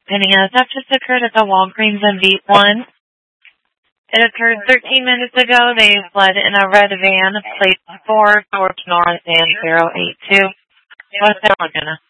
Pending a theft just occurred at the Walgreens in Beat 1. It occurred 13 minutes ago. They fled in a red van, plate 4, George North and 082. West Laguna.